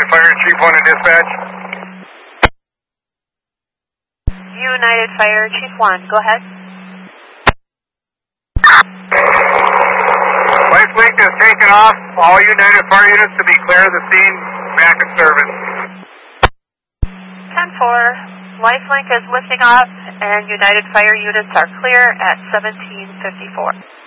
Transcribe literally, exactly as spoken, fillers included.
United Fire, Chief one to dispatch. United Fire, Chief one, go ahead. Lifelink is taken off. All United Fire units to be clear of the scene, back in service. ten four, Lifelink is lifting off and United Fire units are clear at seventeen fifty-four.